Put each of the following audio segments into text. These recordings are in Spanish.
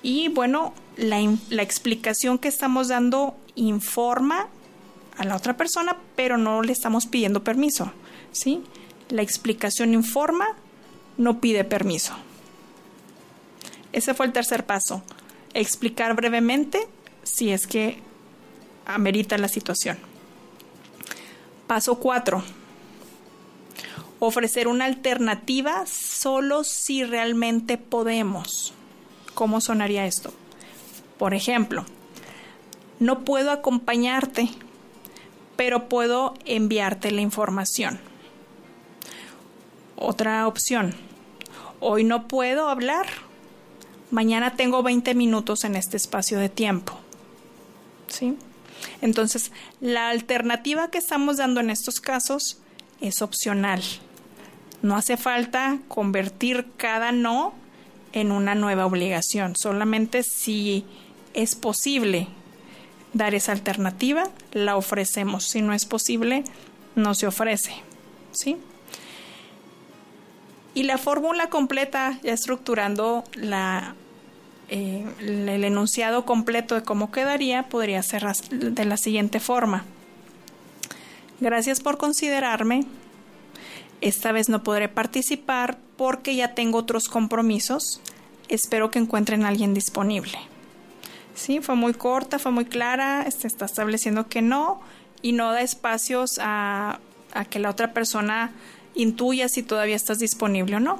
Y bueno, la explicación que estamos dando informa a la otra persona, pero no le estamos pidiendo permiso, ¿sí? La explicación informa, no pide permiso. Ese fue el tercer paso. Explicar brevemente si es que amerita la situación. Paso 4. Ofrecer una alternativa solo si realmente podemos. ¿Cómo sonaría esto? Por ejemplo, no puedo acompañarte, pero puedo enviarte la información. Otra opción. Hoy no puedo hablar. Mañana tengo 20 minutos en este espacio de tiempo. ¿Sí? Entonces, la alternativa que estamos dando en estos casos es opcional. No hace falta convertir cada no en una nueva obligación. Solamente si es posible dar esa alternativa, la ofrecemos. Si no es posible, no se ofrece. ¿Sí? Y la fórmula completa, ya estructurando el enunciado completo de cómo quedaría, podría ser de la siguiente forma. Gracias por considerarme. Esta vez no podré participar porque ya tengo otros compromisos. Espero que encuentren a alguien disponible. Sí, fue muy corta, fue muy clara. Está estableciendo que no y no da espacios a que la otra persona intuya si todavía estás disponible o no.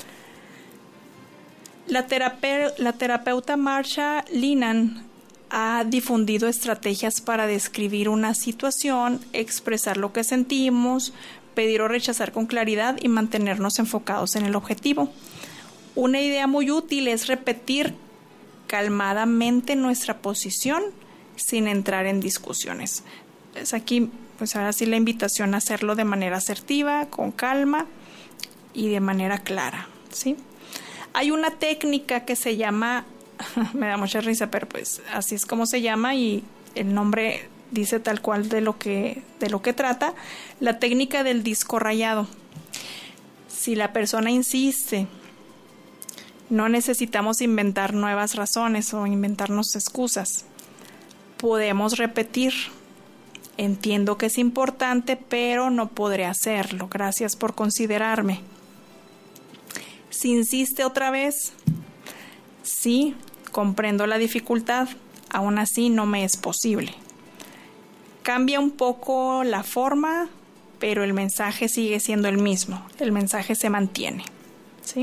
La terapeuta Marsha Linehan ha difundido estrategias para describir una situación, expresar lo que sentimos, pedir o rechazar con claridad y mantenernos enfocados en el objetivo. Una idea muy útil es repetir calmadamente nuestra posición sin entrar en discusiones. Es aquí, pues ahora sí, la invitación a hacerlo de manera asertiva, con calma y de manera clara, ¿sí? Hay una técnica que se llama, me da mucha risa, pero pues así es como se llama y el nombre dice tal cual de lo que trata, la técnica del disco rayado. Si la persona insiste, no necesitamos inventar nuevas razones o inventarnos excusas. Podemos repetir, entiendo que es importante, pero no podré hacerlo. Gracias por considerarme. Si insiste otra vez, sí, comprendo la dificultad, aún así no me es posible. Cambia un poco la forma, pero el mensaje sigue siendo el mismo. El mensaje se mantiene, ¿sí?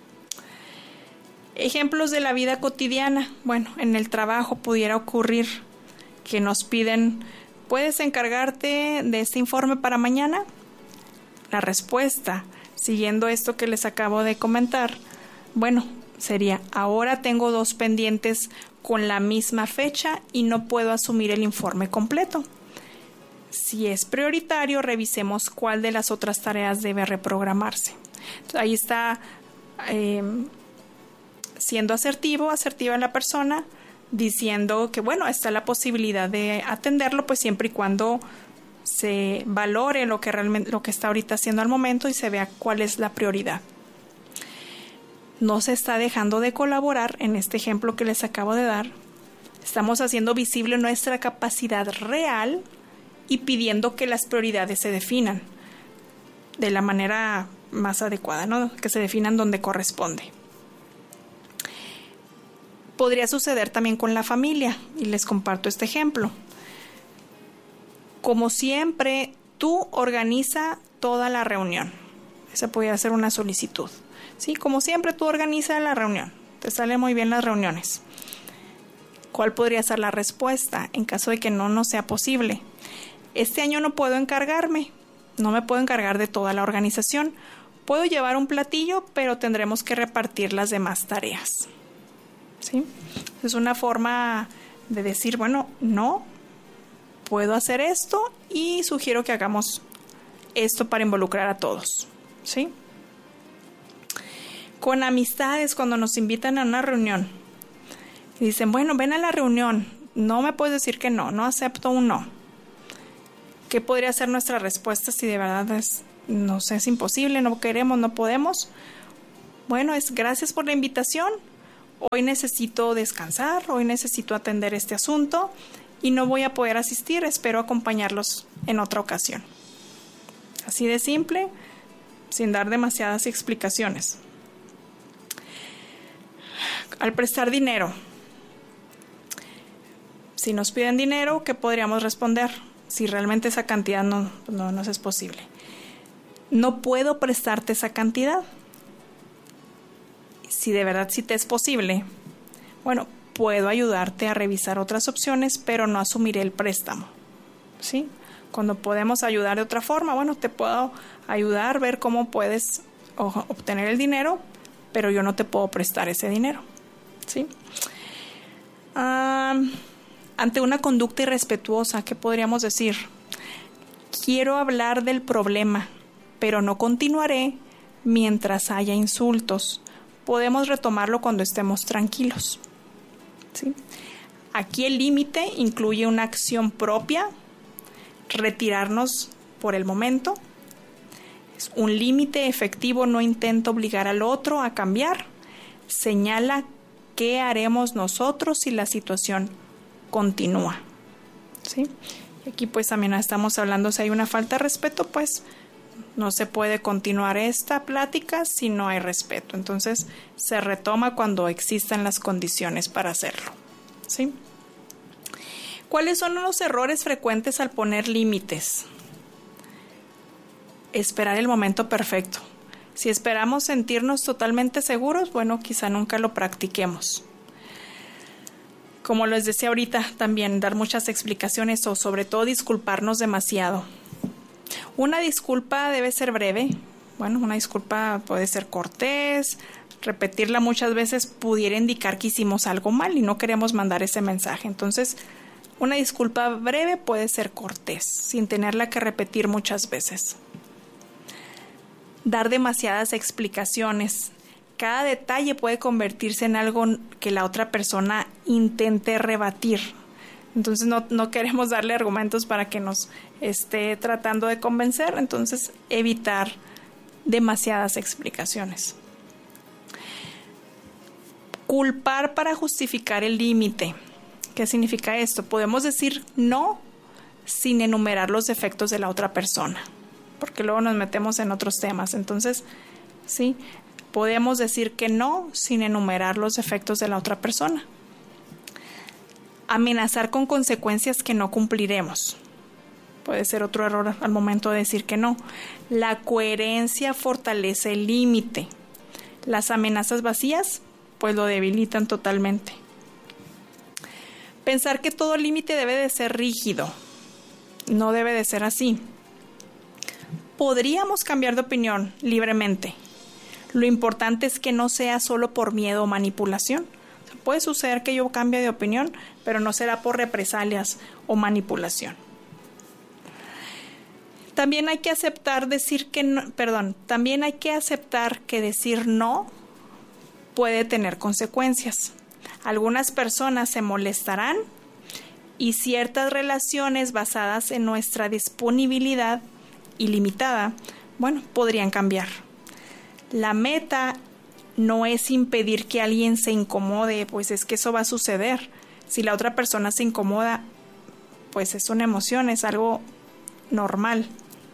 Ejemplos de la vida cotidiana. Bueno, en el trabajo pudiera ocurrir que nos piden, ¿puedes encargarte de este informe para mañana? La respuesta, siguiendo esto que les acabo de comentar, bueno, sería, ahora tengo 2 pendientes con la misma fecha y no puedo asumir el informe completo. Si es prioritario, revisemos cuál de las otras tareas debe reprogramarse. Entonces, ahí está siendo asertiva la persona, diciendo que bueno, está la posibilidad de atenderlo, pues siempre y cuando se valore lo que está ahorita haciendo al momento y se vea cuál es la prioridad. No se está dejando de colaborar en este ejemplo que les acabo de dar. Estamos haciendo visible nuestra capacidad real y pidiendo que las prioridades se definan de la manera más adecuada, ¿no? Que se definan donde corresponde. Podría suceder también con la familia y les comparto este ejemplo. Como siempre, tú organiza toda la reunión. Esa podría ser una solicitud. Sí, como siempre, tú organiza la reunión. Te salen muy bien las reuniones. ¿Cuál podría ser la respuesta en caso de que no sea posible? Este año no puedo encargarme. No me puedo encargar de toda la organización. Puedo llevar un platillo, pero tendremos que repartir las demás tareas. ¿Sí? Es una forma de decir, bueno, no puedo hacer esto y sugiero que hagamos esto para involucrar a todos, ¿sí? Con amistades, cuando nos invitan a una reunión y dicen, bueno, ven a la reunión, no me puedes decir que no acepto un no. ¿Qué podría ser nuestra respuesta si de verdad es imposible, no queremos, no podemos? Bueno, es gracias por la invitación. hoy necesito descansar, hoy necesito atender este asunto y no voy a poder asistir, espero acompañarlos en otra ocasión. Así de simple, sin dar demasiadas explicaciones. Al prestar dinero, si nos piden dinero, ¿qué podríamos responder? Si realmente esa cantidad no nos es posible. No puedo prestarte esa cantidad. Si de verdad sí te es posible, bueno, puedo ayudarte a revisar otras opciones, pero no asumiré el préstamo, ¿sí? Cuando podemos ayudar de otra forma, bueno, te puedo ayudar a ver cómo puedes obtener el dinero, pero yo no te puedo prestar ese dinero, ¿sí? Ante una conducta irrespetuosa, ¿qué podríamos decir? Quiero hablar del problema, pero no continuaré mientras haya insultos. Podemos retomarlo cuando estemos tranquilos, ¿sí? Aquí el límite incluye una acción propia, retirarnos por el momento. Es un límite efectivo, no intento obligar al otro a cambiar. Señala qué haremos nosotros si la situación continúa, ¿sí? Y aquí pues también estamos hablando, si hay una falta de respeto, pues no se puede continuar esta plática si no hay respeto. Entonces se retoma cuando existan las condiciones para hacerlo, ¿sí? ¿Cuáles son los errores frecuentes al poner límites? Esperar el momento perfecto. Si esperamos sentirnos totalmente seguros, bueno, quizá nunca lo practiquemos. Como les decía ahorita, también dar muchas explicaciones o sobre todo disculparnos demasiado. Una disculpa debe ser breve. Bueno, una disculpa puede ser cortés. Repetirla muchas veces pudiera indicar que hicimos algo mal y no queremos mandar ese mensaje. Entonces, una disculpa breve puede ser cortés, sin tenerla que repetir muchas veces. Dar demasiadas explicaciones. Cada detalle puede convertirse en algo que la otra persona intente rebatir. Entonces no queremos darle argumentos para que nos esté tratando de convencer. Entonces evitar demasiadas explicaciones. Culpar para justificar el límite. ¿Qué significa esto? Podemos decir no sin enumerar los defectos de la otra persona, porque luego nos metemos en otros temas. Entonces, sí, podemos decir que no sin enumerar los defectos de la otra persona. Amenazar con consecuencias que no cumpliremos. Puede ser otro error al momento de decir que no. La coherencia fortalece el límite. Las amenazas vacías, pues lo debilitan totalmente. Pensar que todo límite debe de ser rígido. No debe de ser así. Podríamos cambiar de opinión libremente. Lo importante es que no sea solo por miedo o manipulación. O sea, puede suceder que yo cambie de opinión, pero no será por represalias o manipulación. También hay que aceptar también hay que aceptar que decir no puede tener consecuencias. Algunas personas se molestarán y ciertas relaciones basadas en nuestra disponibilidad ilimitada, bueno, podrían cambiar. La meta no es impedir que alguien se incomode, pues es que eso va a suceder. Si la otra persona se incomoda, pues es una emoción, es algo normal.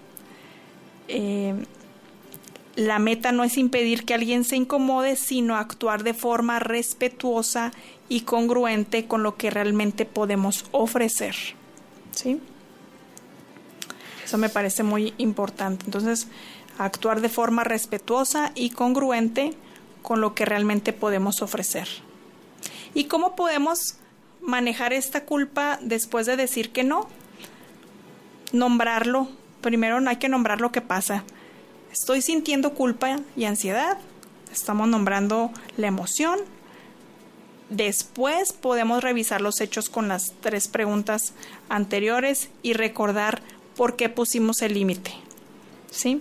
La meta no es impedir que alguien se incomode, sino actuar de forma respetuosa y congruente con lo que realmente podemos ofrecer, ¿sí? Eso me parece muy importante. Entonces, actuar de forma respetuosa y congruente con lo que realmente podemos ofrecer. ¿Y cómo podemos manejar esta culpa después de decir que no? Nombrarlo. Primero hay que nombrar lo que pasa. Estoy sintiendo culpa y ansiedad. Estamos nombrando la emoción. Después podemos revisar los hechos con las 3 preguntas anteriores y recordar por qué pusimos el límite, ¿sí?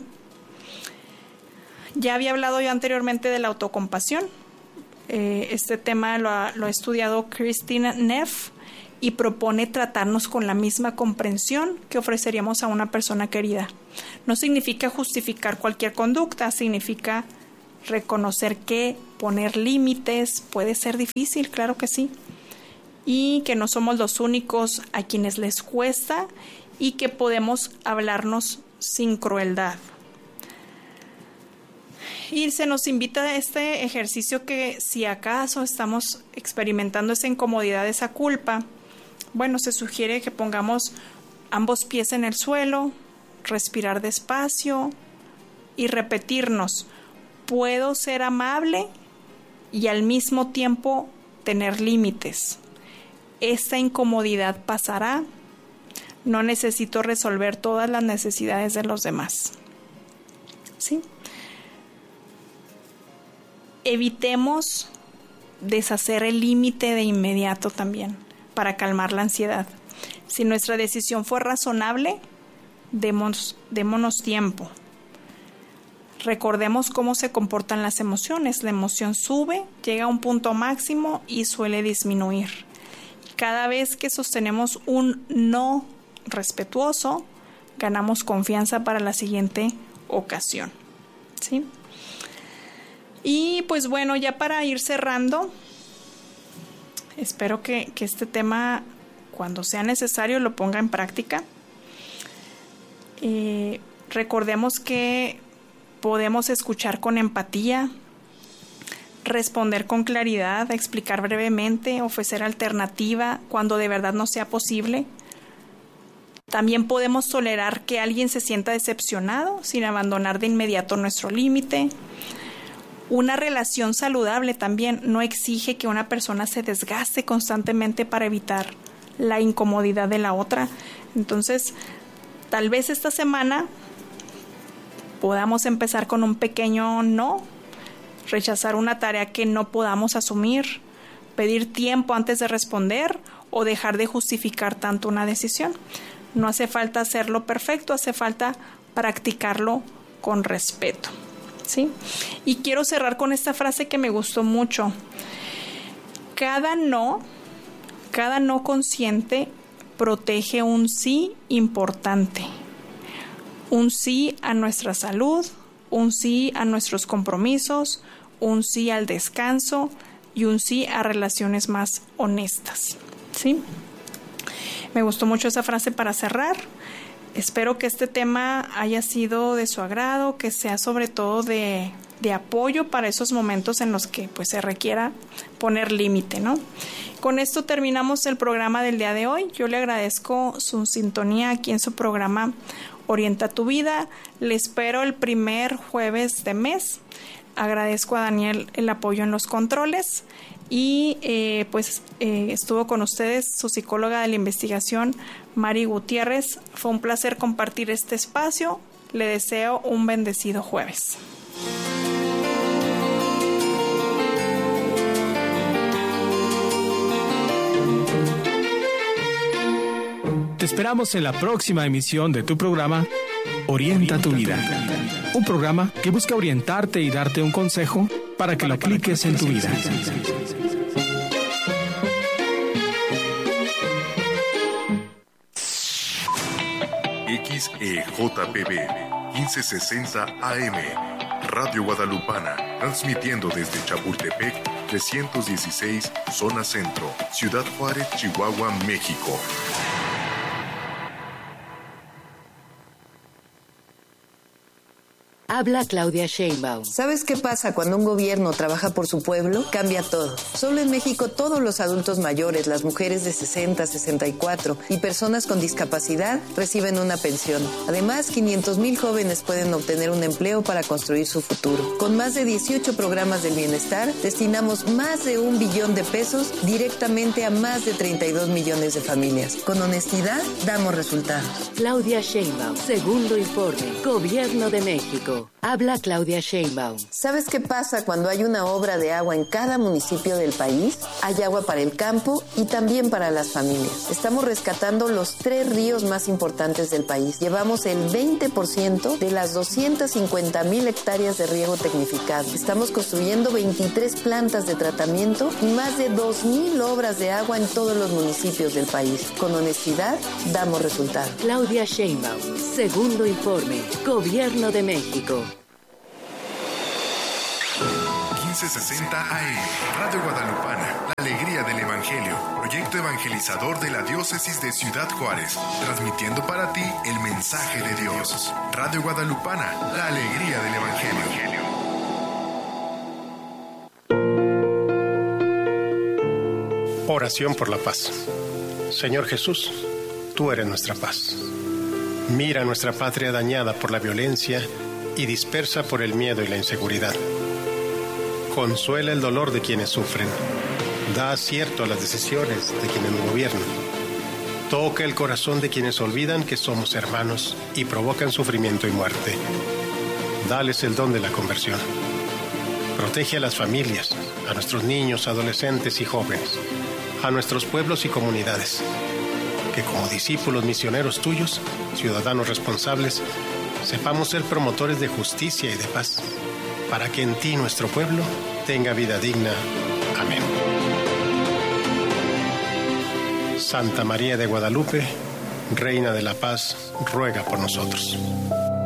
Ya había hablado yo anteriormente de la autocompasión. Este tema lo ha estudiado Christine Neff y propone tratarnos con la misma comprensión que ofreceríamos a una persona querida. No significa justificar cualquier conducta, significa reconocer qué poner límites puede ser difícil, claro que sí, y que no somos los únicos a quienes les cuesta y que podemos hablarnos sin crueldad. Y se nos invita a este ejercicio que si acaso estamos experimentando esa incomodidad, esa culpa, bueno, se sugiere que pongamos ambos pies en el suelo, respirar despacio y repetirnos: puedo ser amable y al mismo tiempo tener límites. Esta incomodidad pasará. No necesito resolver todas las necesidades de los demás. ¿Sí? Evitemos deshacer el límite de inmediato también para calmar la ansiedad. Si nuestra decisión fue razonable, démonos tiempo. Recordemos cómo se comportan las emociones. La emoción sube, llega a un punto máximo y suele disminuir. Cada vez que sostenemos un no respetuoso, ganamos confianza para la siguiente ocasión. ¿Sí? Y pues bueno, ya para ir cerrando, espero que este tema, cuando sea necesario, lo ponga en práctica. Recordemos que podemos escuchar con empatía, responder con claridad, explicar brevemente, ofrecer alternativa cuando de verdad no sea posible. También podemos tolerar que alguien se sienta decepcionado sin abandonar de inmediato nuestro límite. Una relación saludable también no exige que una persona se desgaste constantemente para evitar la incomodidad de la otra. Entonces, tal vez esta semana podamos empezar con un pequeño no, rechazar una tarea que no podamos asumir, pedir tiempo antes de responder o dejar de justificar tanto una decisión. No hace falta hacerlo perfecto, hace falta practicarlo con respeto. ¿Sí? Y quiero cerrar con esta frase que me gustó mucho. Cada no consciente protege un sí importante. Un sí a nuestra salud, un sí a nuestros compromisos, un sí al descanso y un sí a relaciones más honestas. ¿Sí? Me gustó mucho esa frase para cerrar. Espero que este tema haya sido de su agrado, que sea sobre todo de apoyo para esos momentos en los que pues se requiera poner límite, ¿no? Con esto terminamos el programa del día de hoy. Yo le agradezco su sintonía aquí en su programa Orienta tu Vida. Le espero el primer jueves de mes. Agradezco a Daniel el apoyo en los controles y estuvo con ustedes su psicóloga de la investigación, Mari Gutiérrez. Fue un placer compartir este espacio. Le deseo un bendecido jueves. Te esperamos en la próxima emisión de tu programa Orienta tu Vida. Un programa que busca orientarte y darte un consejo para que lo apliques en tu vida. XEJPB 1560 AM Radio Guadalupana, transmitiendo desde Chapultepec 316, zona centro, Ciudad Juárez, Chihuahua, México. Habla Claudia Sheinbaum. ¿Sabes qué pasa cuando un gobierno trabaja por su pueblo? Cambia todo. Solo en México todos los adultos mayores, las mujeres de 60, 64 y personas con discapacidad reciben una pensión. Además, 500,000 jóvenes pueden obtener un empleo para construir su futuro. Con más de 18 programas del bienestar, destinamos más de 1 billón de pesos directamente a más de 32 millones de familias. Con honestidad, damos resultados. Claudia Sheinbaum. Segundo informe. Gobierno de México. Habla Claudia Sheinbaum. ¿Sabes qué pasa cuando hay una obra de agua en cada municipio del país? Hay agua para el campo y también para las familias. Estamos rescatando los 3 ríos más importantes del país. Llevamos el 20% de las 250,000 hectáreas de riego tecnificado. Estamos construyendo 23 plantas de tratamiento y más de 2,000 obras de agua en todos los municipios del país. Con honestidad, damos resultados. Claudia Sheinbaum. Segundo informe. Gobierno de México. 1560 AM. Radio Guadalupana, la alegría del Evangelio. Proyecto evangelizador de la Diócesis de Ciudad Juárez. Transmitiendo para ti el mensaje de Dios. Radio Guadalupana, la alegría del Evangelio. Oración por la paz. Señor Jesús, tú eres nuestra paz. Mira nuestra patria dañada por la violencia y dispersa por el miedo y la inseguridad. Consuela el dolor de quienes sufren. Da acierto a las decisiones de quienes nos gobiernan. Toca el corazón de quienes olvidan que somos hermanos y provocan sufrimiento y muerte. Dales el don de la conversión. Protege a las familias, a nuestros niños, adolescentes y jóvenes, a nuestros pueblos y comunidades. Que como discípulos misioneros tuyos, ciudadanos responsables, sepamos ser promotores de justicia y de paz, para que en ti nuestro pueblo tenga vida digna. Amén. Santa María de Guadalupe, Reina de la Paz, ruega por nosotros.